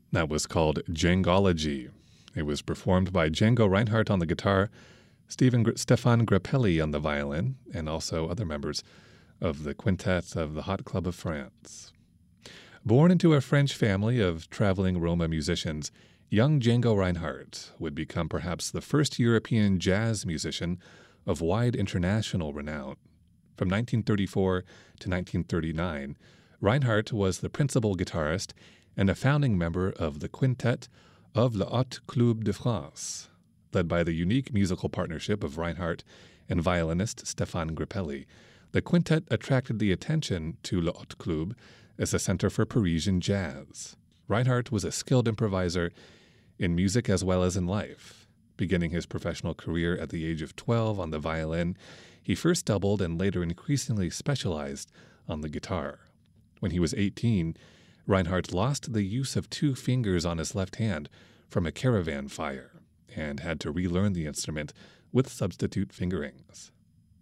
That was called Djangology. It was performed by Django Reinhardt on the guitar, Stefan Grappelli on the violin, and also other members of the quintet of the Hot Club of France. Born into a French family of traveling Roma musicians, young Django Reinhardt would become perhaps the first European jazz musician of wide international renown. From 1934 to 1939, Reinhardt was the principal guitarist and a founding member of the quintet of Le Hot Club de France, led by the unique musical partnership of Reinhardt and violinist Stefan Grappelli. The quintet attracted the attention to Le Hot Club as a center for Parisian jazz. Reinhardt was a skilled improviser in music as well as in life. Beginning his professional career at the age of 12 on the violin, he first doubled and later increasingly specialized on the guitar. When he was 18, Reinhardt lost the use of two fingers on his left hand from a caravan fire and had to relearn the instrument with substitute fingerings.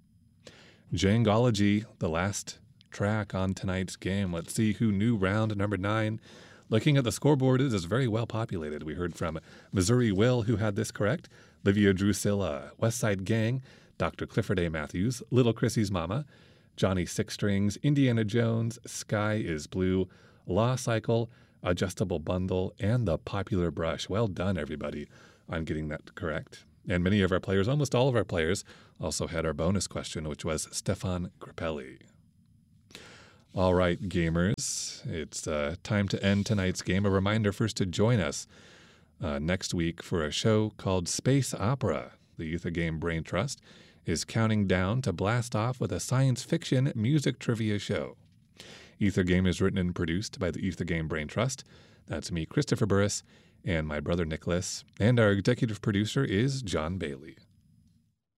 Djangology, the last track on tonight's game. Let's see who knew round number 9. Looking at the scoreboard, it is very well populated. We heard from Missouri Will, who had this correct, Livia Drusilla, West Side Gang, Dr. Clifford A. Matthews, Little Chrissy's Mama, Johnny Six Strings, Indiana Jones, Sky is Blue, Law Cycle, Adjustable Bundle, and The Popular Brush. Well done, everybody, on getting that correct. And many of our players, almost all of our players, also had our bonus question, which was Stefan Grappelli. All right, gamers, it's time to end tonight's game. A reminder first to join us next week for a show called Space Opera. The Youth of Game Brain Trust is counting down to blast off with a science fiction music trivia show. Ether Game is written and produced by the Ether Game Brain Trust. That's me, Christopher Burris, and my brother Nicholas. And our executive producer is John Bailey.